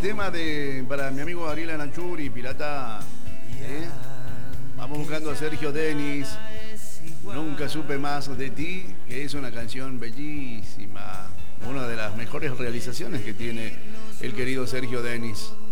tema para mi amigo Ariel Anachuri, Pirata. Vamos buscando a Sergio Denis. Nunca supe más de ti, que es una canción bellísima. Una de las mejores realizaciones que tiene el querido Sergio Denis.